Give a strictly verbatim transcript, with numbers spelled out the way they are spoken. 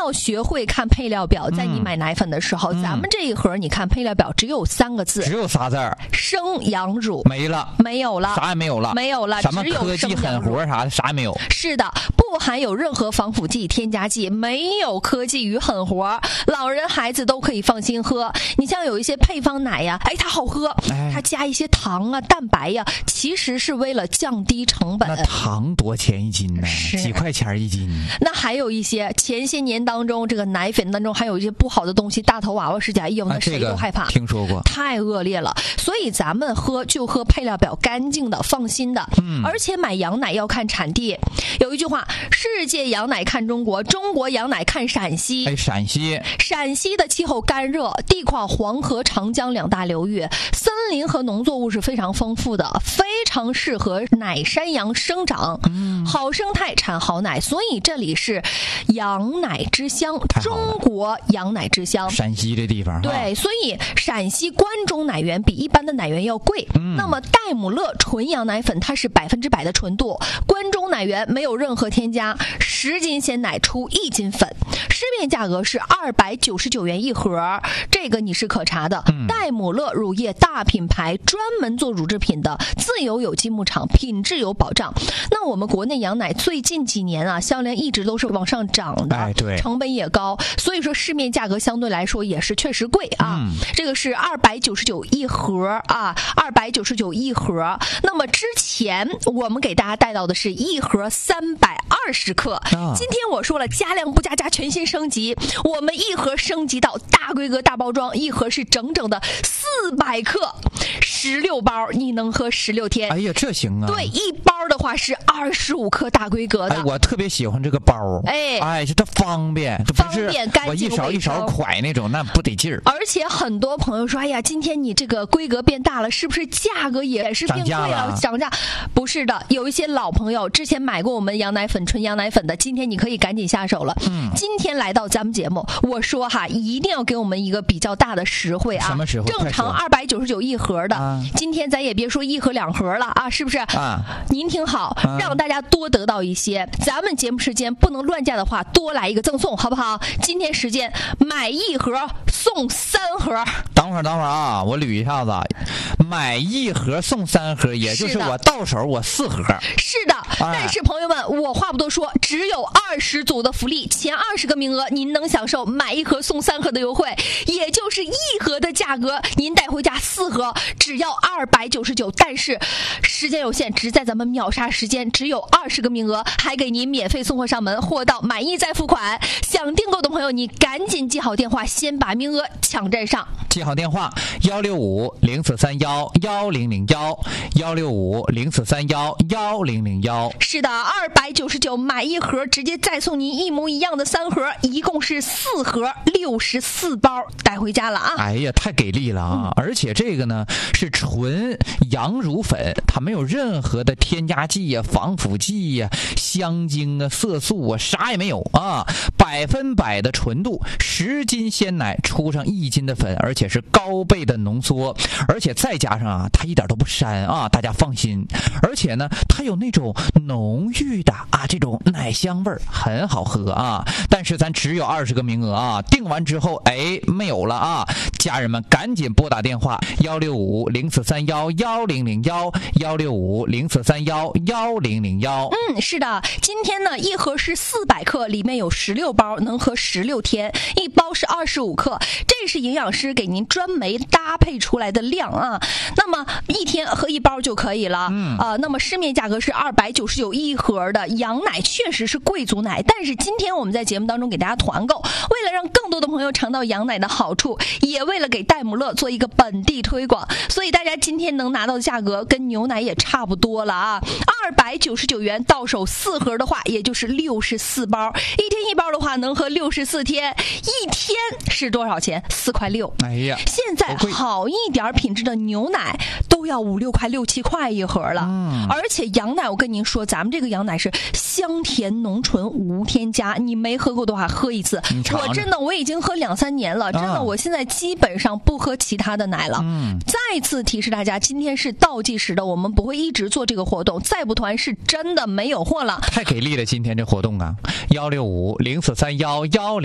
要学会看配料表，在你买奶粉的时候，嗯、咱们这一盒你看配料表只有三个字， 只有仨字儿： 生羊乳。 没了， 没有了， 啥也没有了， 没有了， 什么科技狠活啥的啥也没有。 是的，不含有任何防腐剂、添加剂，没有科技与狠活，老人孩子都可以放心喝。你像有一些配方奶呀，哎，它好喝，哎、它加一些糖啊、蛋白呀，其实是为了降低成本。 那糖多钱一斤呢？几块钱一斤？ 那还有一些前些年当中，这个奶粉当中还有一些不好的东西，大头娃娃事件，哎呦，那谁都害怕。 啊这个、听说过， 太恶劣了。所以咱们喝就喝配料表干净的、放心的。嗯，而且买羊奶要看产地。有一句话：世界羊奶看中国，中国羊奶看陕西。 哎，陕西， 陕西的气候干热，地跨黄河、长江两大流域，森林和农作物是非常丰富的，非常适合奶山羊生长。嗯，好生态产好奶，所以这里是羊奶之乡，中国羊奶之乡。 陕西这地方， 对，所以陕西关中奶源比一般的奶源要贵。嗯，那么戴姆勒纯羊奶粉它是百分之百的纯度，关中奶源没有任何添加，十斤鲜奶出一斤粉，市面价格是二百九十九元一盒，这个你是可查的。嗯、戴姆勒乳业大品牌，专门做乳制品的，自有有机牧场，品质有保障。那我们国内羊奶最近几年啊，销量一直都是往上涨的， 哎，对， 成本也高，所以说市面价格相对来说也是确实贵啊。嗯、这个是二百九十九一盒啊，二百九十九一盒。那么之前我们给大家带到的是一盒三百二十克，啊、今天我说了加量不加价，全新升级，我们一盒升级到大规格大包装，一盒是整整的四百克，十六包，你能喝十六天。 哎呀，这行啊！ 对，一包的话是二十五克大规格的。 哎，我特别喜欢这个包。 哎， 哎，这方便，这不是方便干净， 我一勺一勺蒯那种，那不得劲儿。 而且很多朋友说，哎呀，今天你这个规格变大了，是不是价格也是变贵了？涨价？不是的，有一些老朋友之前买过我们羊奶粉、纯羊奶粉的，今天你可以赶紧下手了。嗯，今天来到咱们节目，我说哈，一定要给我们一个比较大的实惠啊！ 什么实惠？ 正常二百九十九一盒的，啊、今天咱也别说一盒两盒了啊，是不是？啊，您听好，啊、让大家多得到一些。咱们节目时间不能乱价的话，多来一个赠送，好不好？今天时间买一盒送三盒。 等会儿，等会儿啊，我捋一下子，买一盒送三盒，也就是我到手我四盒。 是的，但是朋友们，我话不多说，只有二十组的福利，前二十个名额您能享受买一盒送三盒的优惠，也就是一盒的价格，您带回家四盒只要二百九十九，但是时间有限，只在咱们秒杀时间，只有二十个名额，还给您免费送货上门，货到满意再付款。想订购的朋友，你赶紧记好电话，先把名额抢占上。 记好电话：幺六五零四三幺幺零零幺，幺六五零四三幺幺零零幺。 是的，二百九十九买一盒，直接再送您一模一样的三盒，一共是四盒，六十四包带回家了啊！ 哎呀，太给力了啊！嗯、而且这个呢是纯羊乳粉，它没有任何的添加剂呀、防腐剂呀、香精啊、色素啊，啥也没有啊，百分百的纯度，十斤鲜奶出上一斤的粉，而且是高倍的浓缩，而且再加上啊，它一点都不膻啊，大家放心。而且呢，它有那种浓郁的啊这种奶香味儿，很好喝啊。但是咱只有二十个名额啊，订完之后哎没有了啊，家人们赶紧拨打电话幺六五零四三幺幺零零幺幺六五零四三幺幺零零幺。 嗯，是的，今天呢一盒是四百克，里面有十六包，能喝十六天，一包是二十五克，这是营养师给您专门搭配出来的量啊。那么一天喝一包就可以了。嗯啊、呃，那么市面价格是二百九十九一盒的羊奶，确实是贵族奶，但是今天我们在节目当中给大家团购，为了让更多的朋友尝到羊奶的好处，也为了给戴姆勒做一个本地推广，所以大家今天能拿到的价格跟牛奶也差不多了啊。二百九十九元到手四盒的话，也就是六十四包，一天一包的话能喝六十四天，一天是多少钱？四块六。 哎呀， 现在好一点品质的牛奶都要五六块、六七块一盒了。嗯，而且羊奶，我跟您说，咱们这个羊奶是香甜浓醇无添加，你没喝过的话喝一次。我真的我已经喝两三年了，真的，我现在基本上不喝其他的奶了。嗯，再次提示大家，今天是倒计时的，我们不会一直做这个活动，再不团是真的没有货了。 太给力了，今天这活动啊，幺六五零四三幺幺。